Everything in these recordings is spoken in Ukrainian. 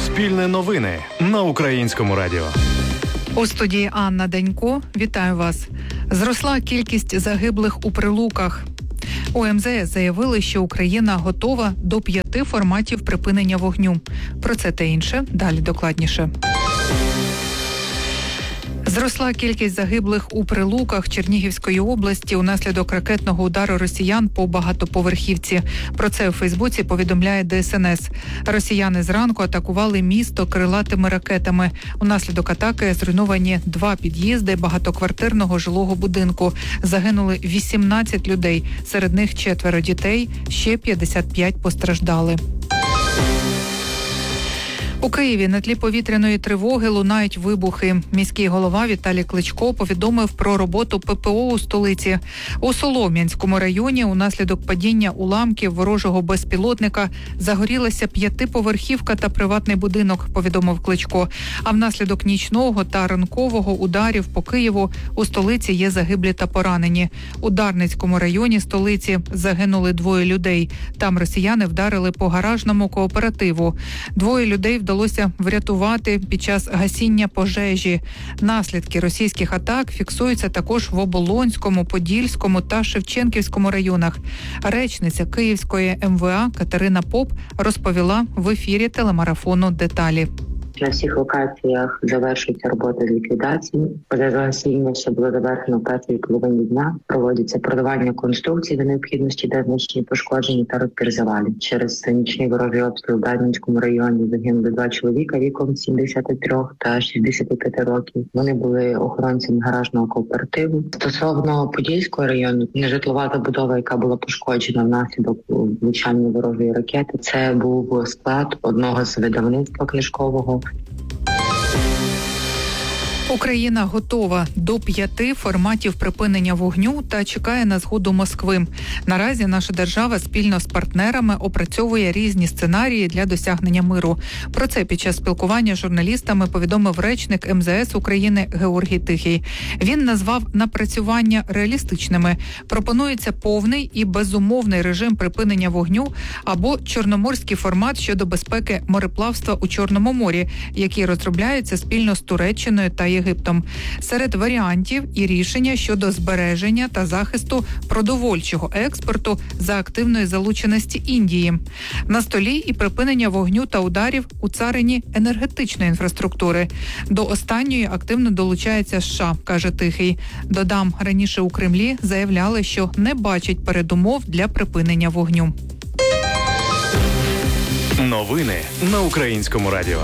Суспільне новини на Українському радіо. У студії Анна Данько. Вітаю вас. Зросла кількість загиблих у Прилуках. У МЗС заявили, що Україна готова до 5 форматів припинення вогню. Про це та інше далі докладніше. Зросла кількість загиблих у Прилуках Чернігівської області унаслідок ракетного удару росіян по багатоповерхівці. Про це у Фейсбуці повідомляє ДСНС. Росіяни зранку атакували місто крилатими ракетами. Унаслідок атаки зруйновані 2 під'їзди багатоквартирного жилого будинку. Загинули 18 людей, серед них 4 дітей, ще 55 постраждали. У Києві на тлі повітряної тривоги лунають вибухи. Міський голова Віталій Кличко повідомив про роботу ППО у столиці. У Солом'янському районі унаслідок падіння уламків ворожого безпілотника загорілася 5-поверхівка та приватний будинок, повідомив Кличко. А внаслідок нічного та ранкового ударів по Києву у столиці є загиблі та поранені. У Дарницькому районі столиці загинули 2 людей. Там росіяни вдарили по гаражному кооперативу. 2 людей вдалося врятувати під час гасіння пожежі. Наслідки російських атак фіксуються також в Оболонському, Подільському та Шевченківському районах. Речниця Київської МВА Катерина Поп розповіла в ефірі телемарафону деталі. На всіх локаціях завершується робота з ліквідації. Пожежогасіння ще було завершено в першій половині дня. Проводиться продавання конструкцій до необхідності, де значні пошкоджені та розбір завалів. Через нічний ворожий обстріл в Дарницькому районі загинули 2 чоловіка віком 73 та 65 років. Вони були охоронцями гаражного кооперативу. Стосовно Подільського району, нежитлова забудова, яка була пошкоджена внаслідок влучання ворожої ракети, це був склад одного з видавництва книжкового. Україна готова до 5 форматів припинення вогню та чекає на згоду Москви. Наразі наша держава спільно з партнерами опрацьовує різні сценарії для досягнення миру. Про це під час спілкування з журналістами повідомив речник МЗС України Георгій Тихий. Він назвав напрацювання реалістичними. Пропонується повний і безумовний режим припинення вогню або чорноморський формат щодо безпеки мореплавства у Чорному морі, який розробляється спільно з Туреччиною та Єгиптом. Серед варіантів і рішення щодо збереження та захисту продовольчого експорту за активної залученості Індії. На столі і припинення вогню та ударів у царині енергетичної інфраструктури. До останньої активно долучається США, каже Тихий. Додам, раніше у Кремлі заявляли, що не бачать передумов для припинення вогню. Новини на Українському радіо.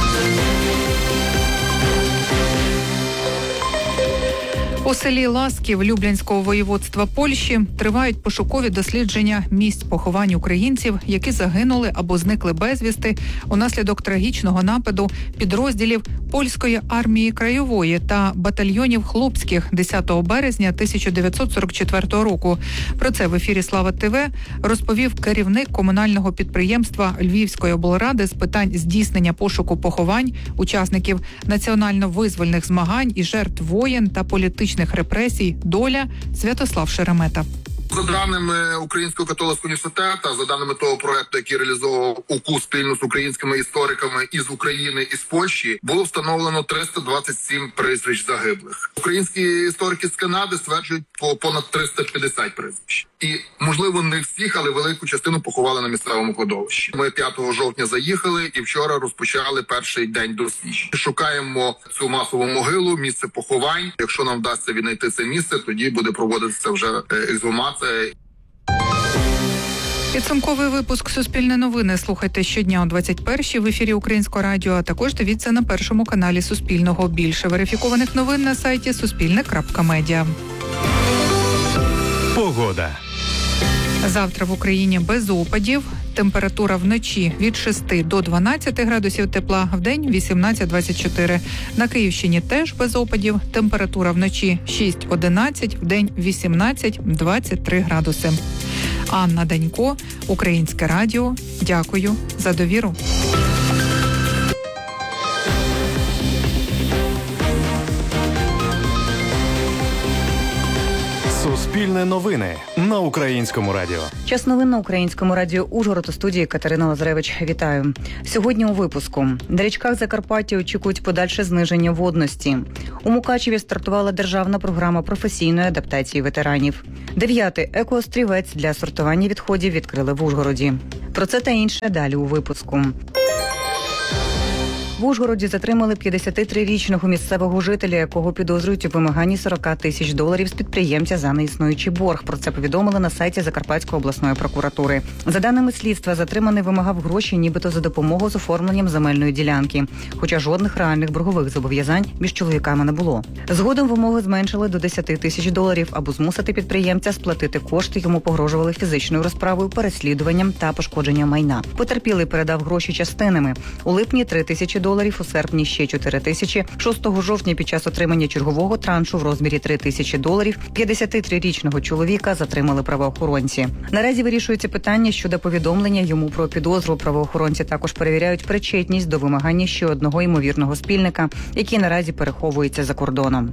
У селі Ласків Люблянського воєводства Польщі тривають пошукові дослідження місць поховань українців, які загинули або зникли безвісти унаслідок трагічного нападу підрозділів Польської армії краєвої та батальйонів хлопських 10 березня 1944 року. Про це в ефірі «Слава ТВ» розповів керівник комунального підприємства Львівської облради з питань здійснення пошуку поховань учасників національно-визвольних змагань і жертв воєн та політичних репресій «Доля» Святослав Шеремета. За даними Українського католицького університету, за даними того проекту, який реалізовував УКУ спільно з українськими істориками із України і з Польщі, було встановлено 327 прізвищ загиблих. Українські історики з Канади стверджують по понад 350 прізвищ. І, можливо, не всіх, але велику частину поховали на місцевому кладовищі. Ми 5 жовтня заїхали і вчора розпочали перший день досліджень. Шукаємо цю масову могилу, місце поховань. Якщо нам вдасться віднайти це місце, тоді буде проводитися вже ексгумація. Підсумковий випуск «Суспільне новини» слухайте щодня о 21-й в ефірі Українського радіо, а також дивіться на першому каналі Суспільного. Більше верифікованих новин на сайті суспільне.медіа. Погода. Завтра в Україні без опадів. Температура вночі від 6 до 12 градусів тепла, вдень 18-24. На Київщині теж без опадів. Температура вночі 6-11, вдень 18-23 градуси. Анна Данько, Українське радіо. Дякую за довіру. Суспільне. Суспільне новини на Українському радіо. Час новин на Українському радіо Ужгород, у студії Катерина Лазаревич. Вітаю. Сьогодні у випуску. На річках Закарпаття очікують подальше зниження водності. У Мукачеві стартувала державна програма професійної адаптації ветеранів. 9-й екоострівець для сортування відходів відкрили в Ужгороді. Про це та інше далі у випуску. В Ужгороді затримали 53-річного місцевого жителя, якого підозрюють у вимаганні $40 тисяч з підприємця за неіснуючий борг. Про це повідомили на сайті Закарпатської обласної прокуратури. За даними слідства, затриманий вимагав гроші нібито за допомогу з оформленням земельної ділянки. Хоча жодних реальних боргових зобов'язань між чоловіками не було. Згодом вимоги зменшили до $10 тисяч, аби змусити підприємця сплатити кошти. Йому погрожували фізичною розправою, переслідуванням та пошкодженням майна. Потерпілий передав гроші частинами. У липні $3 тисячі, у серпні ще 4 тисячі. 6 жовтня під час отримання чергового траншу в розмірі $3 тисячі 53-річного чоловіка затримали правоохоронці. Наразі вирішується питання щодо повідомлення йому про підозру. Правоохоронці також перевіряють причетність до вимагання ще одного ймовірного спільника, який наразі переховується за кордоном.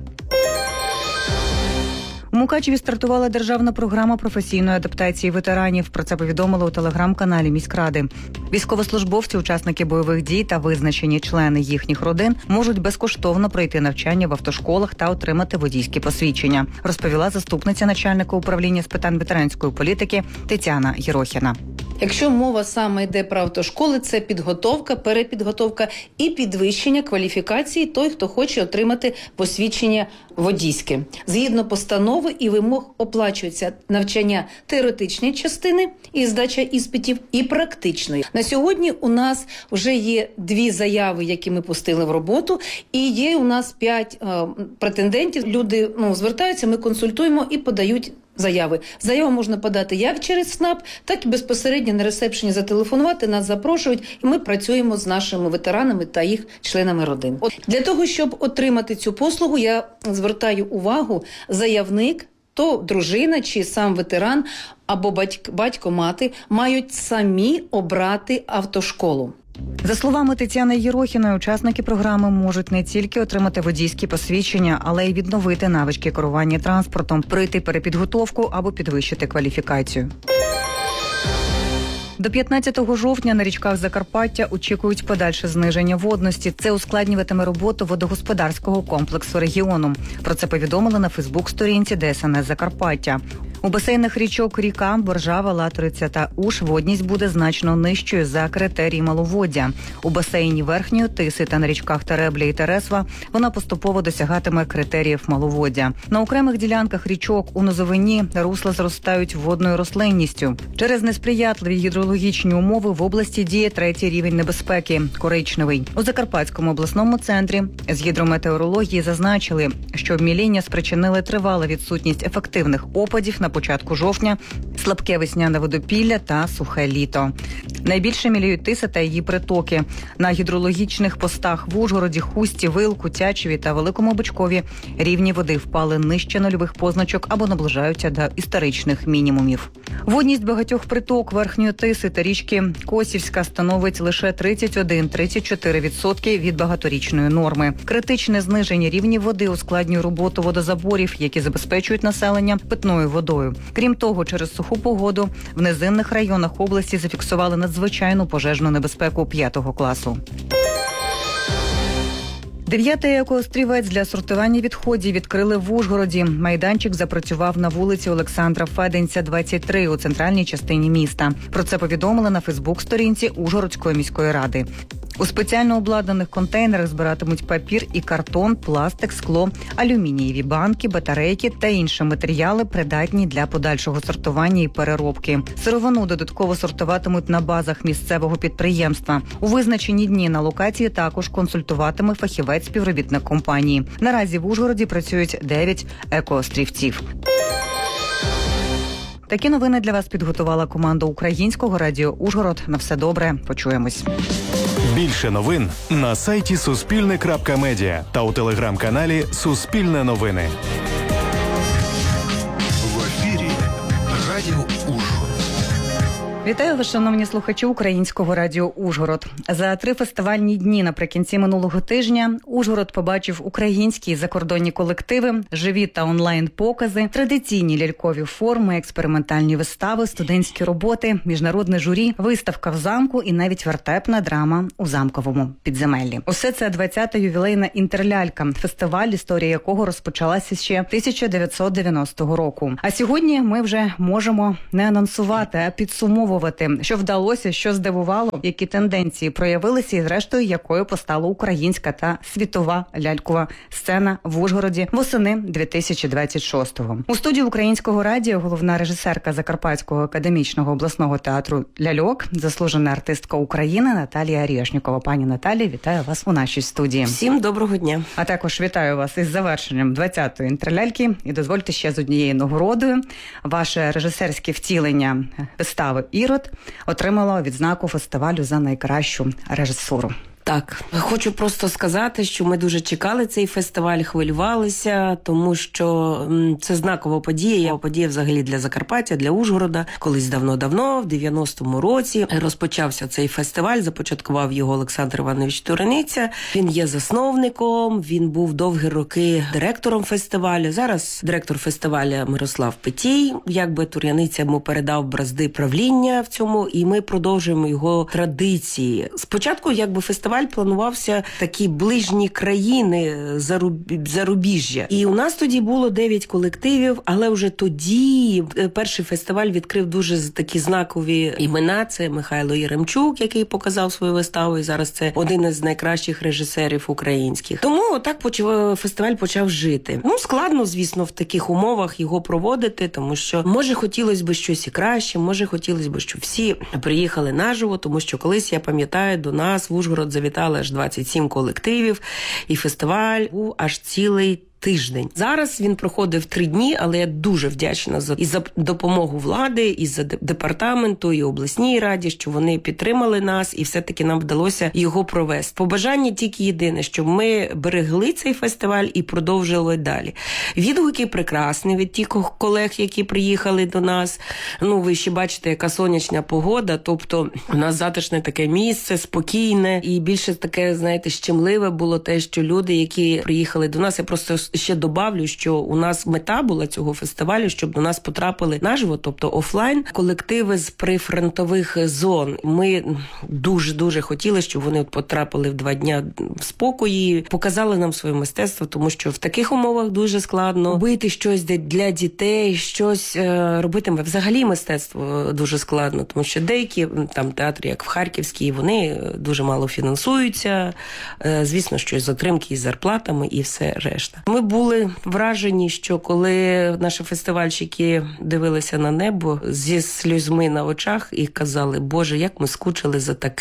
У Мукачеві стартувала державна програма професійної адаптації ветеранів. Про це повідомили у телеграм-каналі міськради. Військовослужбовці, учасники бойових дій та визначені члени їхніх родин можуть безкоштовно пройти навчання в автошколах та отримати водійські посвідчення, розповіла заступниця начальника управління з питань ветеранської політики Тетяна Єрохіна. Якщо мова саме йде про автошколи, це підготовка, перепідготовка і підвищення кваліфікації той, хто хоче отримати посвідчення водійське. Згідно постанови і вимог оплачується навчання теоретичної частини і здача іспитів, і практичної. На сьогодні у нас вже є 2 заяви, які ми пустили в роботу, і є у нас 5 претендентів. Люди звертаються, ми консультуємо і подають заяви. Заяву можна подати як через СНАП, так і безпосередньо на ресепшені зателефонувати, нас запрошують, і ми працюємо з нашими ветеранами та їх членами родин. Для того, щоб отримати цю послугу, я звертаю увагу, заявник, то дружина чи сам ветеран або батько-мати мають самі обрати автошколу. За словами Тетяни Єрохіної, учасники програми можуть не тільки отримати водійські посвідчення, але й відновити навички керування транспортом, пройти перепідготовку або підвищити кваліфікацію. До 15 жовтня на річках Закарпаття очікують подальше зниження водності. Це ускладнюватиме роботу водогосподарського комплексу регіону. Про це повідомили на Фейсбук-сторінці ДСНС Закарпаття. У басейнах річок Ріка, Боржава, Латориця та Уж водність буде значно нижчою за критерій маловоддя. У басейні Верхньої Тиси та на річках Теребля і Тересва вона поступово досягатиме критеріїв маловоддя. На окремих ділянках річок у низовині русла зростають водною рослинністю. Через несприятливі гідрологічні умови в області діє 3-й рівень небезпеки – коричневий. У Закарпатському обласному центрі з гідрометеорології зазначили, що обміління спричинили тривалу відсутність ефективних опадів на початку жовтня, слабке весняне водопілля та сухе літо. Найбільше міліють Тиса та її притоки. На гідрологічних постах в Ужгороді, Хусті, Вилку, Тячеві та Великому Бичкові рівні води впали нижче нульових позначок або наближаються до історичних мінімумів. Водність багатьох приток Верхньої Тиси та річки Косівська становить лише 31-34% від багаторічної норми. Критичне зниження рівнів води ускладнює роботу водозаборів, які забезпечують населення питною водою. Крім того, через суху погоду в низинних районах області зафіксували надзвичайну пожежну небезпеку 5-го класу. 9-й екоострівець для сортування відходів відкрили в Ужгороді. Майданчик запрацював на вулиці Олександра Феденця, 23 у центральній частині міста. Про це повідомили на Фейсбук-сторінці Ужгородської міської ради. У спеціально обладнаних контейнерах збиратимуть папір і картон, пластик, скло, алюмінієві банки, батарейки та інші матеріали, придатні для подальшого сортування і переробки. Сировину додатково сортуватимуть на базах місцевого підприємства. У визначені дні на локації також консультуватиме фахівець-співробітник компанії. Наразі в Ужгороді працюють 9 екоострівців. Такі новини для вас підготувала команда Українського радіо Ужгород. На все добре. Почуємось. Більше новин на сайті Суспільне.Медіа та у телеграм-каналі Суспільне новини. В ефірі Радіо Ужгород. Вітаю вас, шановні слухачі Українського радіо Ужгород. За 3 фестивальні дні наприкінці минулого тижня Ужгород побачив українські і закордонні колективи, живі та онлайн-покази, традиційні лялькові форми, експериментальні вистави, студентські роботи, міжнародне журі, виставка в замку і навіть вертепна драма у замковому підземеллі. Усе це 20-та ювілейна інтерлялька, фестиваль, історія якого розпочалася ще 1990 року. А сьогодні ми вже можемо не анонсувати, а підсумовувати, що вдалося, що здивувало, які тенденції проявилися і, зрештою, якою постала українська та світова лялькова сцена в Ужгороді восени 2026-го. У студії Українського радіо головна режисерка Закарпатського академічного обласного театру ляльок, заслужена артистка України Наталія Арєшнікова. Пані Наталія, вітаю вас у нашій студії. Всім доброго дня. А також вітаю вас із завершенням 20-ї інтерляльки. І дозвольте ще з однією нагородою. Ваше режисерське втілення вистави «Ірод» отримало відзнаку фестивалю за найкращу режисуру. Так, хочу просто сказати, що ми дуже чекали цей фестиваль, хвилювалися, тому що це знакова подія взагалі для Закарпаття, для Ужгорода. Колись давно-давно, в 90-му році, розпочався цей фестиваль, започаткував його Олександр Іванович Турениця. Він є засновником, він був довгі роки директором фестивалю. Зараз директор фестивалю Мирослав Петій, якби Турениця йому передав бразди правління в цьому, і ми продовжуємо його традиції. Спочатку, якби фестиваль планувався такі ближні країни зарубіжжя. І у нас тоді було 9 колективів, але вже тоді перший фестиваль відкрив дуже такі знакові імена. Це Михайло Єремчук, який показав свою виставу, і зараз це один із найкращих режисерів українських. Тому отак фестиваль почав жити. Складно, звісно, в таких умовах його проводити, тому що, може, хотілося б щось і краще, може, хотілося б, щоб всі приїхали наживо, тому що колись, я пам'ятаю, до нас в Ужгород завітали аж 27 колективів, і фестиваль був аж цілий тиждень. Зараз він проходив 3 дні, але я дуже вдячна за допомогу влади, і за департаменту, і обласній раді, що вони підтримали нас, і все-таки нам вдалося його провести. Побажання тільки єдине, щоб ми берегли цей фестиваль і продовжили далі. Відгуки прекрасні від тих колег, які приїхали до нас. Ви ще бачите, яка сонячна погода, тобто у нас затишне таке місце, спокійне, і більше таке, знаєте, щемливе було те, що люди, які приїхали до нас, я просто ще добавлю, що у нас мета була цього фестивалю, щоб до нас потрапили наживо, тобто офлайн, колективи з прифронтових зон. Ми дуже хотіли, щоб вони потрапили в 2 дня в спокої, показали нам своє мистецтво, тому що в таких умовах дуже складно робити щось для дітей, щось робити. Взагалі мистецтво дуже складно, тому що деякі там театри, як в Харківській, вони дуже мало фінансуються. Звісно, що затримки із зарплатами і все решта. Ми були вражені, що коли наші фестивальщики дивилися на небо зі сльозми на очах і казали: Боже, як ми скучили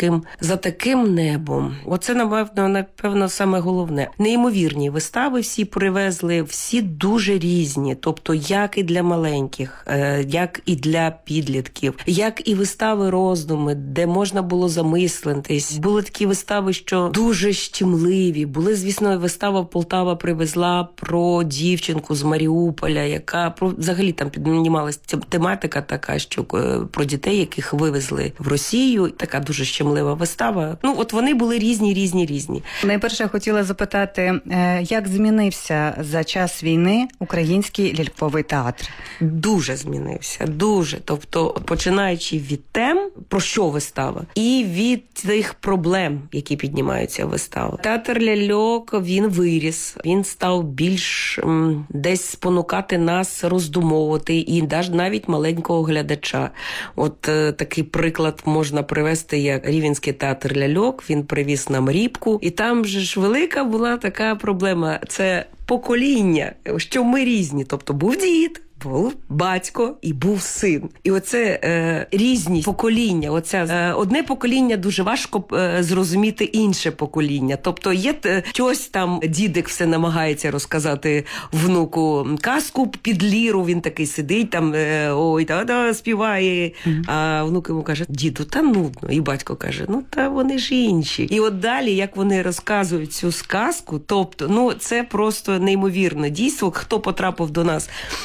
за таким небом. Оце, напевно, саме головне. Неймовірні вистави всі привезли, всі дуже різні. Тобто, як і для маленьких, як і для підлітків, як і вистави роздуми, де можна було замислитись. Були такі вистави, що дуже щемливі. Були, звісно, вистава Полтава привезла про дівчинку з Маріуполя, яка взагалі там піднімалась тематика така, що про дітей, яких вивезли в Росію. Така дуже щемлива вистава. От вони були різні. Найперше, я хотіла запитати, як змінився за час війни український ляльковий театр? Дуже змінився, дуже. Тобто, починаючи від тем, про що вистава, і від тих проблем, які піднімаються в виставу. Театр ляльок, він виріс, він став більш десь спонукати нас роздумовувати, і навіть маленького глядача. От такий приклад можна привести, як Рівненський театр ляльок, він привіз нам Рібку, і там же ж велика була така проблема, це покоління, що ми різні, тобто був дід, був батько і був син. І оце різні покоління. Одне покоління дуже важко зрозуміти інше покоління. Тобто є щось там, дідик все намагається розказати внуку казку під ліру, він такий сидить там, ой, та співає. А внук йому каже: діду, та нудно. І батько каже: та вони ж інші. І от далі, як вони розказують цю сказку, тобто, це просто неймовірне дійство. Хто потрапив до нас в театр,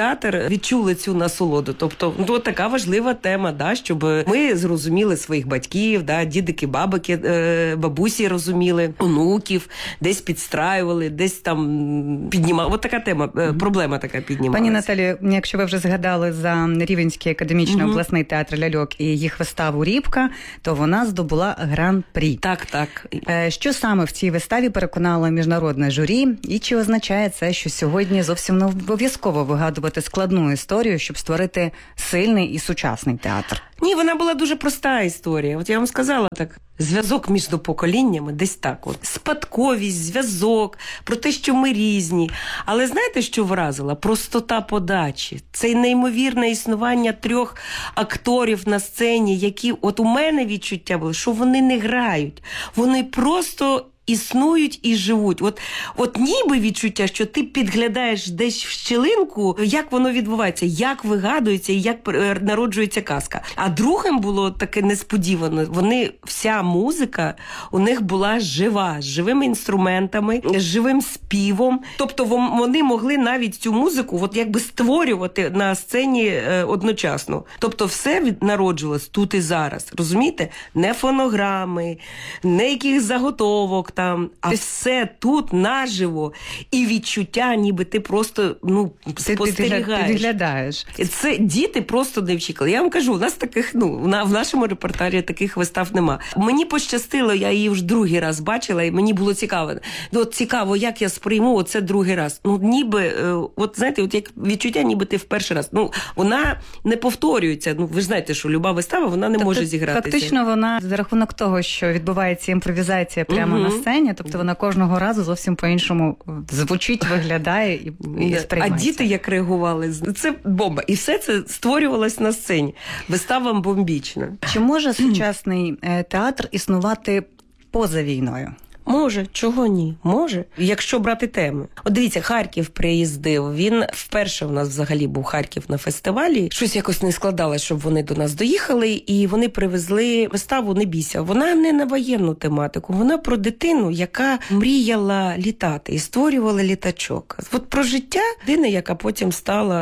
театр відчули цю насолоду. Тобто, така важлива тема, да, щоб ми зрозуміли своїх батьків, да, дідики, бабики, бабусі розуміли, онуків, десь підстраювали, десь там піднімали. От така тема, проблема така піднімалася. Пані Наталі, якщо ви вже згадали за Рівненський академічний обласний театр ляльок і їх виставу «Рібка», то вона здобула гран-прі. Так. Що саме в цій виставі переконало міжнародне журі? І чи означає це, що сьогодні зовсім не обов'язково вигадувати складну історію, щоб створити сильний і сучасний театр? Ні, вона була дуже проста історія. От я вам сказала так, зв'язок між поколіннями, десь так от. Спадковість, зв'язок, про те, що ми різні. Але знаєте, що вразила? Простота подачі. Це неймовірне існування 3 акторів на сцені, які, от у мене відчуття було, що вони не грають. Вони просто існують і живуть. От ніби відчуття, що ти підглядаєш десь в щілинку, як воно відбувається, як вигадується і як народжується казка. А другим було таке несподівано. Вся музика у них була жива, з живими інструментами, з живим співом. Тобто вони могли навіть цю музику якби створювати на сцені одночасно. Тобто все народжувалось тут і зараз. Розумієте? Не фонограми, не яких заготовок, а все тут наживо, і відчуття, ніби ти просто спостерігаєш. Ти відглядаєш. Це діти просто не вчікали. Я вам кажу, у нас таких, в нашому репертуарі таких вистав нема. Мені пощастило, я її вже другий раз бачила, і мені було цікаво. Цікаво, як я сприйму оце другий раз. Ніби, знаєте, як відчуття, ніби ти в перший раз. Вона не повторюється. Ви ж знаєте, що люба вистава, вона не може зігратися. Фактично вона, за рахунок того, що відбувається імпровізація прямо на сцені, тобто вона кожного разу зовсім по-іншому звучить, виглядає і сприймається. А діти як реагували? Це бомба. І все це створювалось на сцені. Вистава бомбічна. Чи може сучасний театр існувати поза війною? Може, чого ні? Може. Якщо брати теми. От дивіться, Харків приїздив. Він вперше у нас взагалі був Харків на фестивалі. Щось якось не складалось, щоб вони до нас доїхали. І вони привезли виставу «Не бійся». Вона не на воєнну тематику. Вона про дитину, яка мріяла літати і створювала літачок. От про життя дитини, яка потім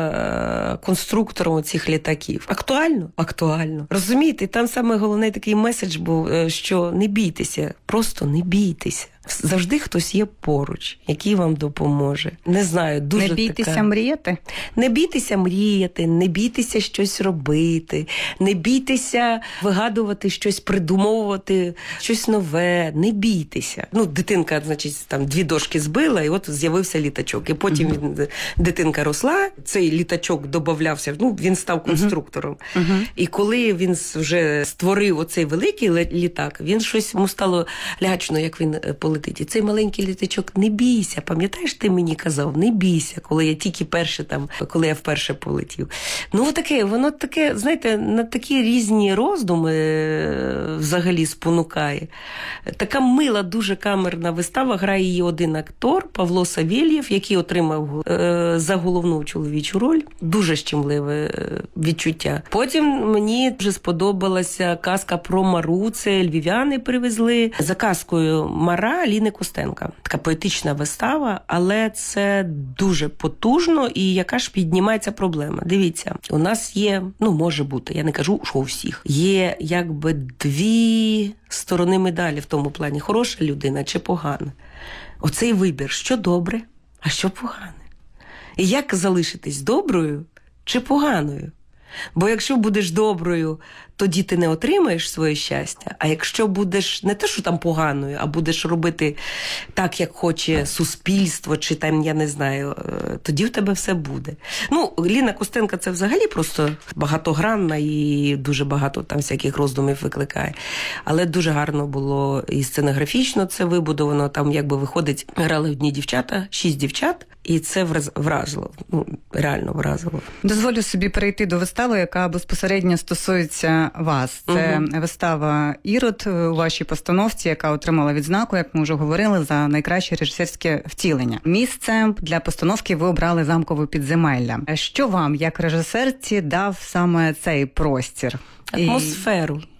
стала конструктором цих літаків. Актуально? Актуально. Розумієте? Там саме головний такий меседж був, що не бійтеся. Просто не бійтеся. Завжди хтось є поруч, який вам допоможе. Не знаю, дуже Не бійтеся мріяти? Не бійтеся мріяти, не бійтеся щось робити, не бійтеся вигадувати щось, придумовувати щось нове, не бійтеся. Дитинка, значить, там 2 дошки збила, і от з'явився літачок. І потім дитинка росла, цей літачок додавався, він став конструктором. І коли він вже створив оцей великий літак, він щось, йому стало лячно, як він полетить. І цей маленький літачок, не бійся, пам'ятаєш, ти мені казав, не бійся, коли я вперше полетів. Воно таке, знаєте, на такі різні роздуми взагалі спонукає. Така мила, дуже камерна вистава, грає її один актор, Павло Савєлєв, який отримав за головну чоловічу роль. Дуже щемливе відчуття. Потім мені дуже сподобалася казка про Мару, це львів'яни привезли. За казкою «Мара» Ліни Костенка. Така поетична вистава, але це дуже потужно, і яка ж піднімається проблема. Дивіться, у нас є, може бути, я не кажу, що у всіх, є якби 2 сторони медалі в тому плані, хороша людина чи погана. Оцей вибір, що добре, а що погане. І як залишитись доброю чи поганою? Бо якщо будеш доброю, тоді ти не отримаєш своє щастя. А якщо будеш не те, що там поганою, а будеш робити так, як хоче суспільство, чи там, я не знаю, тоді в тебе все буде. Ліна Костенка – це взагалі просто багатогранна і дуже багато там всяких роздумів викликає. Але дуже гарно було і сценографічно це вибудовано. Там якби виходить, грали одні дівчата, 6 дівчат, і це вразило. Реально вразило. Дозволю собі перейти до вистави, яка безпосередньо стосується вас. Це вистава «Ірод» у вашій постановці, яка отримала відзнаку, як ми вже говорили, за найкраще режисерське втілення. Місцем для постановки ви обрали замкове підземелля. Що вам, як режисерці, дав саме цей простір? Атмосферу.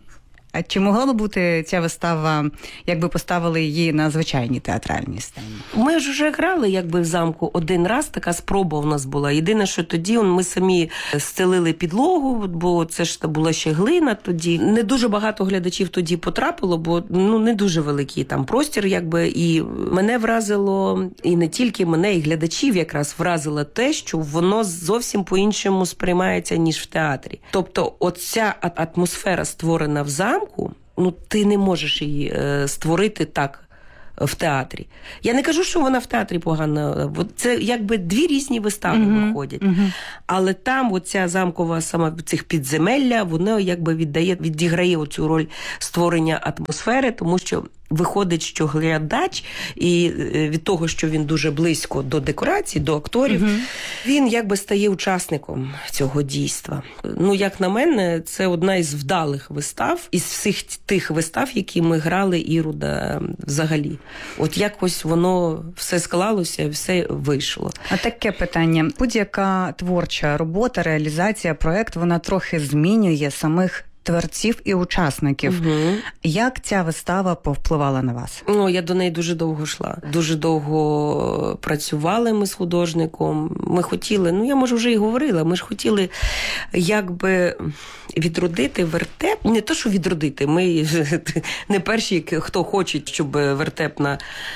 А чи могла б бути ця вистава, якби поставили її на звичайній театральній сцені? Ми ж вже грали якби в замку один раз, така спроба у нас була. Єдине, що тоді ми самі стелили підлогу, бо це ж була ще глина тоді. Не дуже багато глядачів тоді потрапило, бо не дуже великий там простір, якби. І мене вразило, і не тільки мене, і глядачів якраз вразило те, що воно зовсім по-іншому сприймається, ніж в театрі. Тобто оця атмосфера, створена в замку, ти не можеш її створити так в театрі. Я не кажу, що вона в театрі погана. Це якби дві різні вистави виходять. Але там оця замкова сама цих підземелля, воно якби відіграє оцю роль створення атмосфери, тому що виходить, що глядач, і від того, що він дуже близько до декорацій, до акторів, він якби стає учасником цього дійства. Як на мене, це одна із вдалих вистав, із всіх тих вистав, які ми грали Іруда взагалі. От якось воно все склалося, все вийшло. А таке питання. Будь-яка творча робота, реалізація, проект, вона трохи змінює самих творців і учасників. Як ця вистава повпливала на вас? Я до неї дуже довго йшла. Дуже довго працювали ми з художником. Ми хотіли, я може вже і говорила, ми ж хотіли якби відродити вертеп. Не то, що відродити, ми не перші, хто хоче, щоб вертепне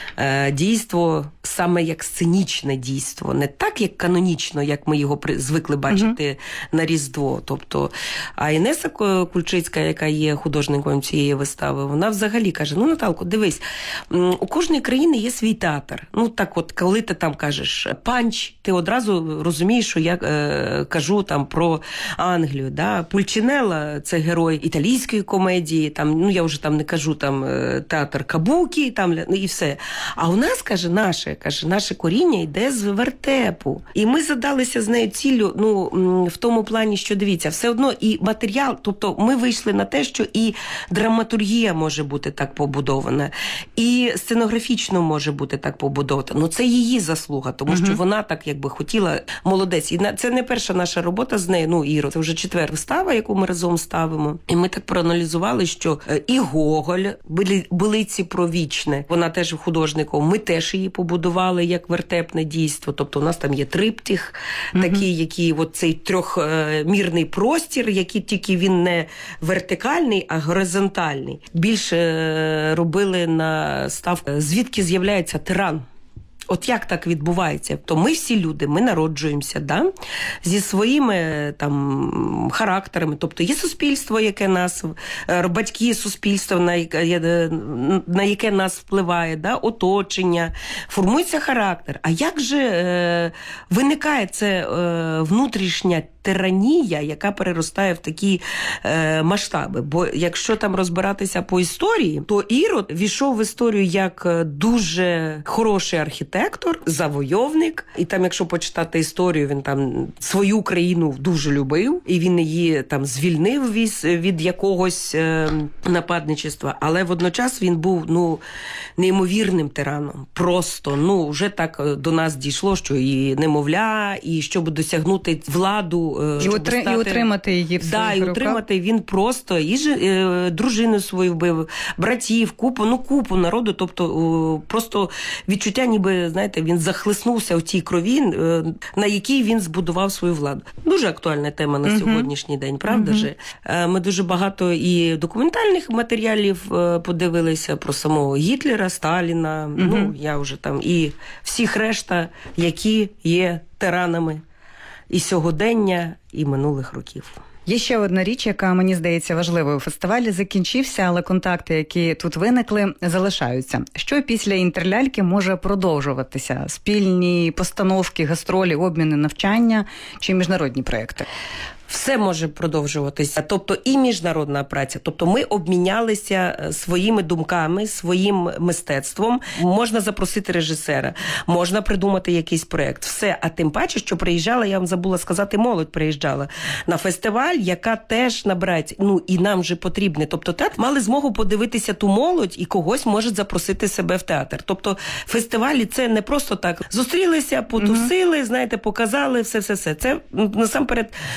дійство, саме як сценічне дійство, не так, як канонічно, як ми його звикли бачити на Різдво. Тобто, а Інеса Кульчицька, яка є художником цієї вистави, вона взагалі каже, Наталко, дивись, у кожної країни є свій театр. Так от, коли ти там кажеш панч, ти одразу розумієш, що я кажу там про Англію, да? Пульчинелла – це герой італійської комедії, там, я вже там не кажу, там, театр Кабукі, там, і все. А у нас, каже, наше коріння йде з вертепу. І ми задалися з нею ціллю, в тому плані, що, дивіться, все одно і матеріал, тобто ми вийшли на те, що і драматургія може бути так побудована, і сценографічно може бути так побудована. Це її заслуга, тому що вона так якби хотіла, молодець. І це не перша наша робота з нею, Іро, це вже 4-та вистава, яку ми разом ставимо. І ми так проаналізували, що і Гоголь, Билиці про вічне, вона теж художником, ми теж її побудували як вертепне дійство. Тобто у нас там є триптих, такий, який цей трьохмірний простір, який тільки він не вертикальний, а горизонтальний. Більше робили на ставку, звідки з'являється тиран. От як так відбувається? То ми всі люди, ми народжуємося, да? Зі своїми там характерами. Тобто є суспільство, яке нас, батьки, суспільство, на яке нас впливає, да? Оточення, формується характер. А як же виникає це внутрішня тиранія, яка переростає в такі масштаби? Бо якщо там розбиратися по історії, то Ірод війшов в історію як дуже хороший архітектор, завойовник. І там, якщо почитати історію, він там свою країну дуже любив, і він її там звільнив від якогось нападничества. Але водночас він був, неймовірним тираном. Просто, вже так до нас дійшло, що і немовля, і щоб досягнути владу, і утримати її в своїх руках. Утримати він просто дружину свою вбив, братів, купу народу, тобто просто відчуття, ніби, знаєте, він захлиснувся в тій крові, на якій він збудував свою владу. Дуже актуальна тема на сьогоднішній день, правда же? Ми дуже багато і документальних матеріалів подивилися про самого Гітлера, Сталіна, я вже там, і всіх решта, які є тиранами і сьогодення, і минулих років. Є ще одна річ, яка, мені здається, важливою. Фестиваль закінчився, але контакти, які тут виникли, залишаються. Що після інтерляльки може продовжуватися? Спільні постановки, гастролі, обміни, навчання чи міжнародні проекти? Все може продовжуватися, тобто і міжнародна праця. Тобто ми обмінялися своїми думками, своїм мистецтвом. Можна запросити режисера, можна придумати якийсь проєкт. Все, а тим паче, що приїжджала, я вам забула сказати, молодь приїжджала на фестиваль, яка теж набирається. І нам же потрібне. Тобто театр мали змогу подивитися ту молодь і когось можуть запросити себе в театр. Тобто фестивалі це не просто так. Зустрілися, потусили, знаєте, показали, все. Це насамперед робота,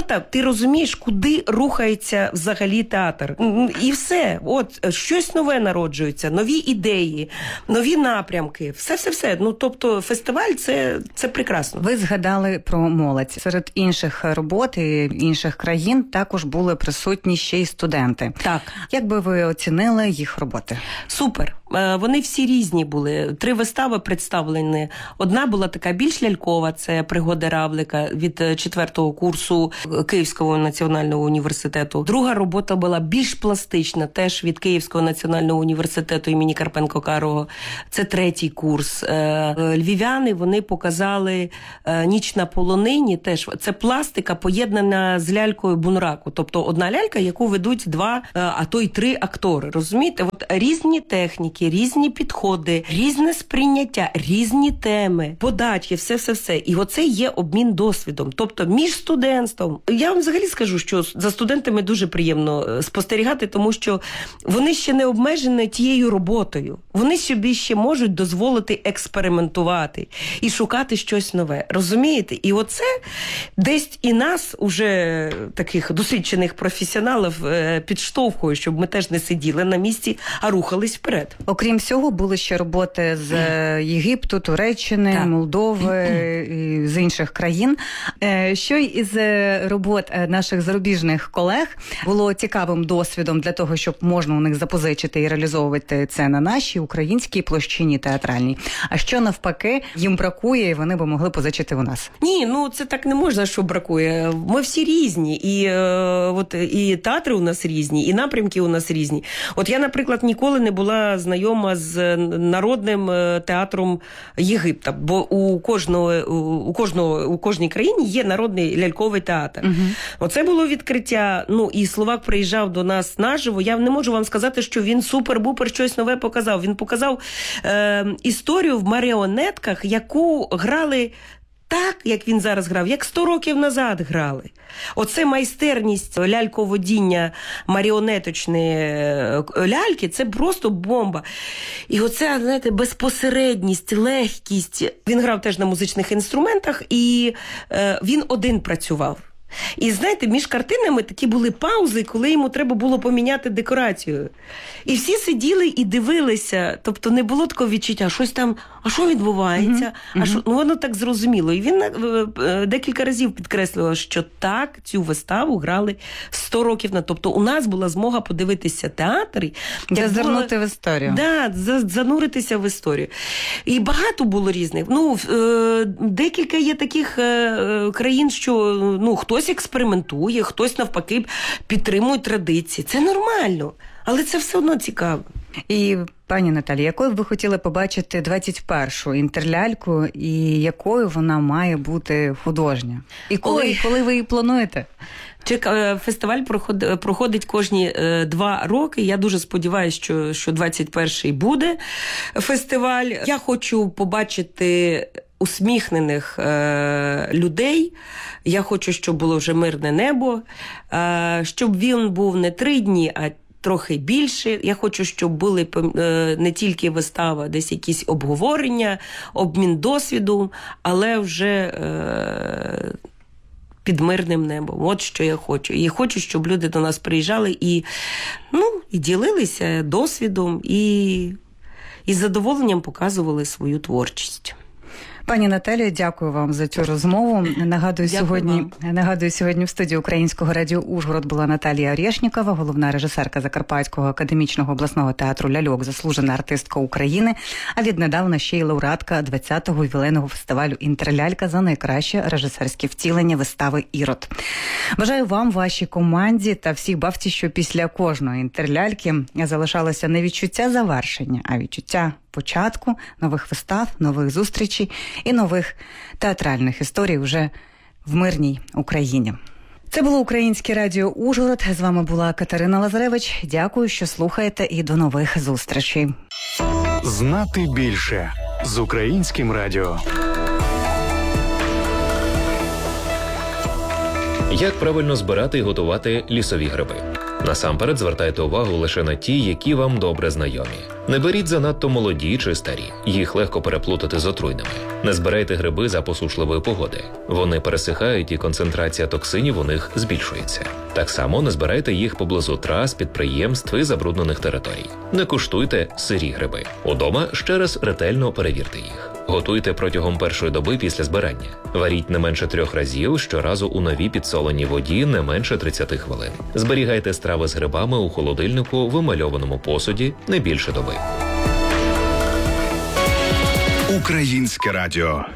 робота, ти розумієш, куди рухається взагалі театр. І все. От, щось нове народжується, нові ідеї, нові напрямки. Все. Ну, тобто, фестиваль – це прекрасно. Ви згадали про молодь. Серед інших робот і інших країн також були присутні ще й студенти. Так. Як би ви оцінили їх роботи? Супер. Вони всі різні були. 3 вистави представлені. Одна була така більш лялькова, це «Пригоди Равлика» від 4-го курсу Київського національного університету. Друга робота була більш пластична, теж від Київського національного університету імені Карпенко-Карого. Це 3-й курс. Львів'яни, вони показали «Ніч на полонині», теж це пластика, поєднана з лялькою Бунраку. Тобто одна лялька, яку ведуть 2, а то й 3 актори. Розумієте? От різні техніки, різні підходи, різне сприйняття, різні теми, подачі, все. І оце є обмін досвідом. Тобто між студентством. Я вам взагалі скажу, що за студентами дуже приємно спостерігати, тому що вони ще не обмежені тією роботою. Вони собі ще можуть дозволити експериментувати і шукати щось нове. Розумієте? І оце десь і нас, уже таких досвідчених професіоналів, підштовхує, щоб ми теж не сиділи на місці, а рухались вперед. Окрім всього, були ще роботи з Єгипту, Туреччини, Молдови, і з інших країн. Що із робот наших зарубіжних колег було цікавим досвідом для того, щоб можна у них запозичити і реалізовувати це на нашій українській площині театральній? А що навпаки їм бракує, і вони би могли позичити у нас? Ні, ну це так не можна, що бракує. Ми всі різні, і театри у нас різні, і напрямки у нас різні. От я, наприклад, ніколи не була знайома з народним театром Єгипта, бо у кожній країні є народний ляльковий театр. Угу. Оце було відкриття. Ну, і Словак приїжджав до нас наживо. Я не можу вам сказати, що він супер-бупер щось нове показав. Він показав історію в маріонетках, яку грали так, як він зараз грав, як 100 років назад грали. Оце майстерність ляльководіння маріонеточної ляльки, це просто бомба. І оце, знаєте, безпосередність, легкість. Він грав теж на музичних інструментах, і він один працював. І, знаєте, між картинами такі були паузи, коли йому треба було поміняти декорацію. І всі сиділи і дивилися. Тобто не було такого відчуття, щось там, а що відбувається? Ну, воно так зрозуміло. І він декілька разів підкреслював, що так, цю виставу грали 100 років назад. Тобто у нас була змога подивитися театр. Зазирнути в історію. Так, зануритися в історію. І багато було різних. Ну, декілька є таких країн, що, ну, хтось експериментує, хтось навпаки підтримує традиції. Це нормально, але це все одно цікаво. І, пані Наталі, якою б ви хотіли побачити 21-шу інтерляльку і якою вона має бути художня? І коли ви її плануєте? Фестиваль проходить кожні 2 роки. Я дуже сподіваюся, що 21-й буде фестиваль. Я хочу побачити усміхнених людей. Я хочу, щоб було вже мирне небо, щоб він був не 3 дні, а трохи більше. Я хочу, щоб були не тільки вистава, десь якісь обговорення, обмін досвідом, але вже під мирним небом. От що я хочу. І хочу, щоб люди до нас приїжджали і ділилися досвідом, і з задоволенням показували свою творчість. Пані Наталію, дякую вам за цю розмову. Нагадую, сьогодні в студії Українського радіо Ужгород була Наталія Орєшнікова, головна режисерка Закарпатського академічного обласного театру «Ляльок», заслужена артистка України, а віднедавна ще й лауреатка 20-го ювілейного фестивалю «Інтерлялька» за найкраще режисерське втілення вистави «Ірод». Бажаю вам, вашій команді та всіх бавців, що після кожної інтерляльки залишалося не відчуття завершення, а відчуття початку нових вистав, нових зустрічей і нових театральних історій вже в мирній Україні. Це було Українське радіо Ужгород. З вами була Катерина Лазаревич. Дякую, що слухаєте, і до нових зустрічей. Знати більше з Українським радіо. Як правильно збирати і готувати лісові гриби? Насамперед звертайте увагу лише на ті, які вам добре знайомі. Не беріть занадто молоді чи старі, їх легко переплутати з отруйними. Не збирайте гриби за посушливої погоди. Вони пересихають і концентрація токсинів у них збільшується. Так само не збирайте їх поблизу трас, підприємств і забруднених територій. Не куштуйте сирі гриби. Удома ще раз ретельно перевірте їх. Готуйте протягом першої доби після збирання. Варіть не менше 3 разів, щоразу у новій підсоленій воді не менше 30 хвилин. Зберігайте страви з грибами у холодильнику в емальованому посуді не більше доби. Українське радіо.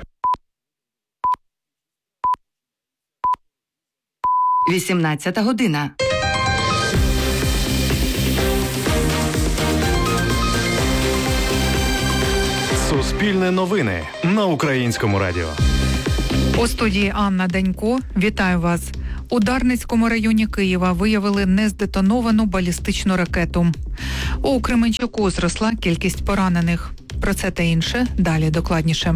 18 година. Суспільне новини на Українському радіо. У студії Анна Данько. Вітаю вас. У Дарницькому районі Києва виявили нездетоновану балістичну ракету. У Кременчуку зросла кількість поранених. Про це та інше далі докладніше.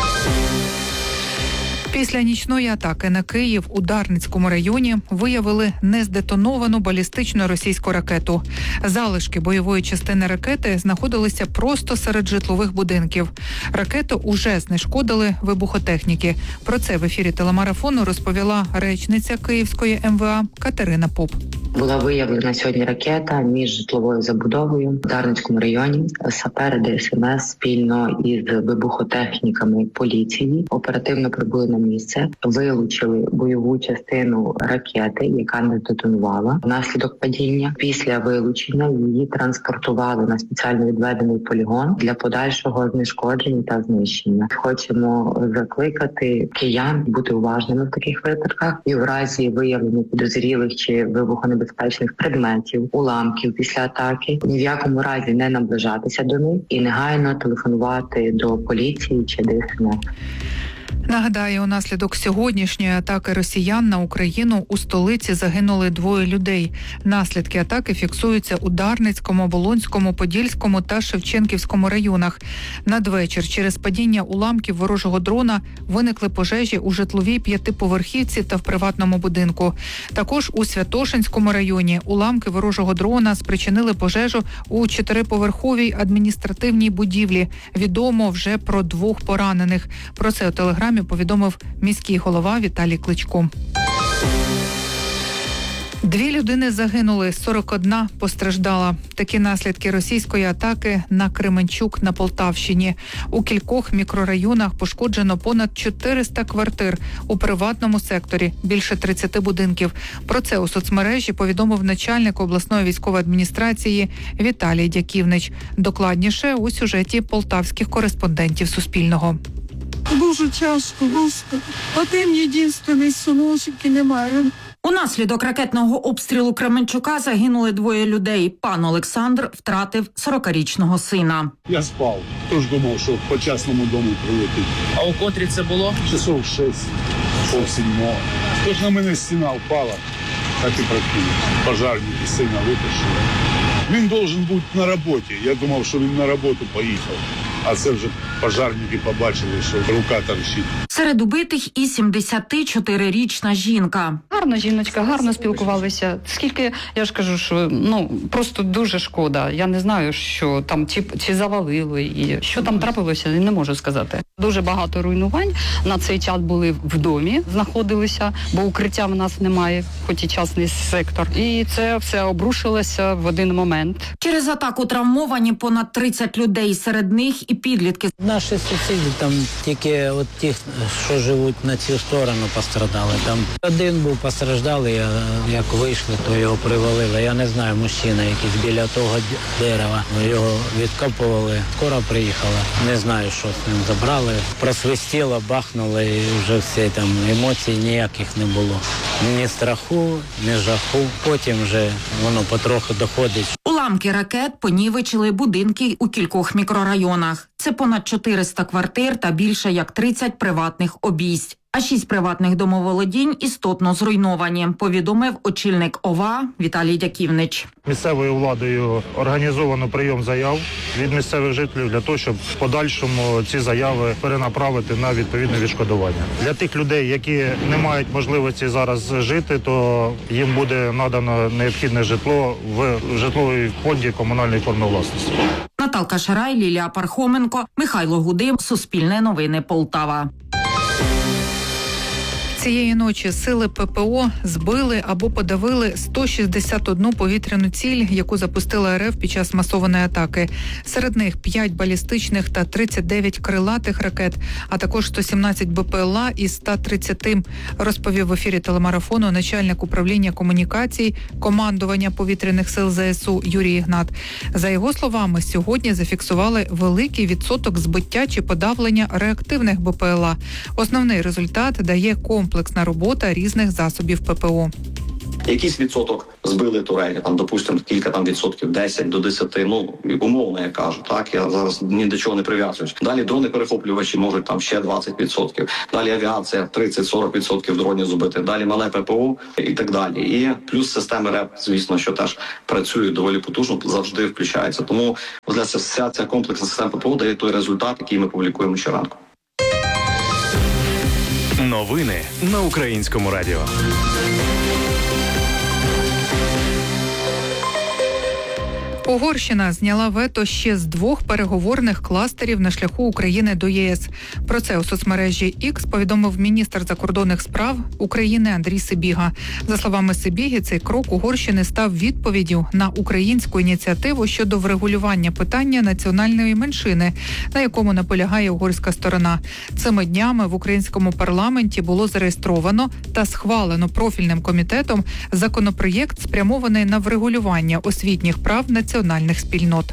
Після нічної атаки на Київ у Дарницькому районі виявили нездетоновану балістичну російську ракету. Залишки бойової частини ракети знаходилися просто серед житлових будинків. Ракету уже знешкодили вибухотехніки. Про це в ефірі телемарафону розповіла речниця Київської МВА Катерина Поп. Була виявлена сьогодні ракета між житловою забудовою в Дарницькому районі. Сапери ДСНС спільно із вибухотехніками поліції оперативно прибули на місце, вилучили бойову частину ракети, яка не детонувала внаслідок падіння. Після вилучення її транспортували на спеціально відведений полігон для подальшого знешкодження та знищення. Хочемо закликати киян бути уважними в таких випадках і в разі виявлення підозрілих чи вибухонебезпечних предметів, уламків після атаки ні в якому разі не наближатися до них і негайно телефонувати до поліції чи ДСНС. Нагадаю, унаслідок сьогоднішньої атаки росіян на Україну у столиці загинули 2 людей. Наслідки атаки фіксуються у Дарницькому, Оболонському, Подільському та Шевченківському районах. Надвечір через падіння уламків ворожого дрона виникли пожежі у житловій 5-поверхівці та в приватному будинку. Також у Святошинському районі уламки ворожого дрона спричинили пожежу у 4-поверховій адміністративній будівлі. Відомо вже про 2 поранених. Про це у телеграмі повідомив міський голова Віталій Кличко. 2 людини загинули, 41 постраждала. Такі наслідки російської атаки на Кременчук на Полтавщині. У кількох мікрорайонах пошкоджено понад 400 квартир. У приватному секторі більше 30 будинків. Про це у соцмережі повідомив начальник обласної військової адміністрації Віталій Дяківнич. Докладніше у сюжеті полтавських кореспондентів Суспільного. Дуже тяжко, Господи. Один єдиний синочок і немає. Унаслідок ракетного обстрілу Кременчука загинули 2 людей. Пан Олександр втратив 40-річного сина. Я спав, тож думав, що по частному дому прилетить. А у котрі це було? Часов 6, пів 7. Тож на мене стіна впала, так і практично. Пожарники сина витащили. Він должен бути на роботі. Я думав, що він на роботу поїхав. А це вже пожарники побачили, що рука торчить. Серед убитих і 74-річна жінка. Гарна жіночка, гарно спілкувалися. Скільки, я ж кажу, що просто дуже шкода. Я не знаю, що там чи завалили, і що там трапилося, не можу сказати. Дуже багато руйнувань. На цей час були в домі, знаходилися, бо укриття в нас немає, хоч і частний сектор. І це все обрушилося в один момент. Через атаку травмовані понад 30 людей, серед них і підлітки. Наші сусіди там тільки от ті, що живуть на цю сторону, пострадали. Там один був постраждалий, а як вийшли, то його привалили. Я не знаю, мужчина якийсь біля того дерева. Його відкопували, скоро приїхала. Не знаю, що з ним забрали. Просвистіло, бахнуло і вже всі там емоцій ніяких не було. Ні страху, ні жаху. Потім вже воно потроху доходить. Уламки ракет понівечили будинки у кількох мікрорайонах. Це понад 400 квартир та більше як 30 приватних обійсть. а 6 приватних домоволодінь істотно зруйновані, повідомив очільник ОВА Віталій Дяківнич. Місцевою владою організовано прийом заяв від місцевих жителів для того, щоб в подальшому ці заяви перенаправити на відповідне відшкодування. Для тих людей, які не мають можливості зараз жити, то їм буде надано необхідне житло в житловій фонді комунальної форми власності. Наталка Шарай, Лілія Пархоменко, Михайло Гудим, Суспільне новини, Полтава. Цієї ночі сили ППО збили або подавили 161 повітряну ціль, яку запустила РФ під час масованої атаки. Серед них 5 балістичних та 39 крилатих ракет, а також 117 БПЛА із 130, розповів в ефірі телемарафону начальник управління комунікацій командування повітряних сил ЗСУ Юрій Ігнат. За його словами, сьогодні зафіксували великий відсоток збиття чи подавлення реактивних БПЛА. Основний результат дає комплексна робота різних засобів ППО. Якийсь відсоток збили турелі, там, допустимо, кілька там відсотків, 10 до 10, умовно я кажу, так, я зараз ні до чого не прив'язуюсь. Далі дрони-перехоплювачі можуть там ще 20%, далі авіація 30-40% дронів збити, далі мале ППО і так далі. І плюс системи РЕП, звісно, що теж працюють доволі потужно, завжди включаються. Тому вся ця комплексна система ППО дає той результат, який ми публікуємо щоранку. Новини на Українському радіо. Угорщина зняла вето ще з 2 переговорних кластерів на шляху України до ЄС. Про це у соцмережі X повідомив міністр закордонних справ України Андрій Сибіга. За словами Сибіги, цей крок Угорщини став відповіддю на українську ініціативу щодо врегулювання питання національної меншини, на якому наполягає угорська сторона. Цими днями в українському парламенті було зареєстровано та схвалено профільним комітетом законопроєкт, спрямований на врегулювання освітніх прав національних спільнот.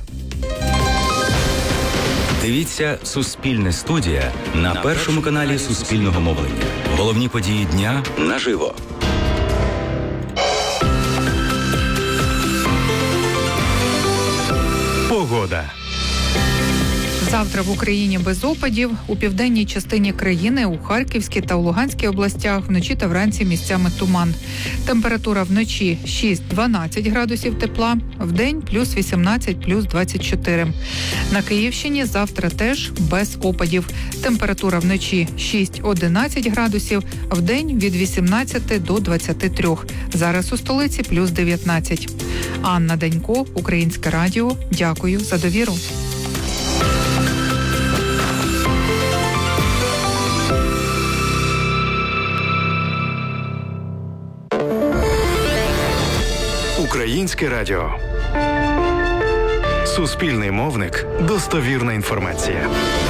Дивіться «Суспільне студія» на першому каналі Суспільного мовлення. Головні події дня наживо. Погода. Завтра в Україні без опадів. У південній частині країни, у Харківській та у Луганській областях вночі та вранці місцями туман. Температура вночі 6-12 градусів тепла, вдень плюс 18, плюс 24. На Київщині завтра теж без опадів. Температура вночі 6-11 градусів, вдень від 18 до 23. Зараз у столиці плюс 19. Анна Данько, Українське радіо. Дякую за довіру. Українське радіо. Суспільний мовник. Достовірна інформація.